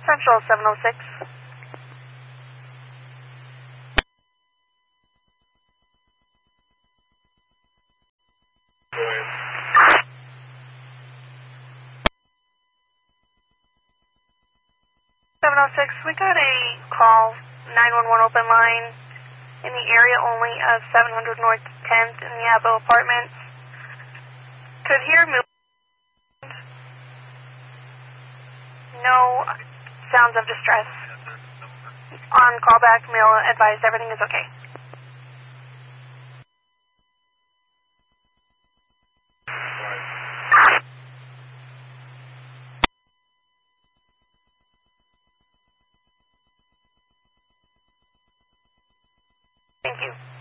Central 706. We got a call, 911 open line, in the area only of 700 North 10th in the Abo Apartments. Could hear movement. No sounds of distress. On callback, mail advised everything is okay. Thank you.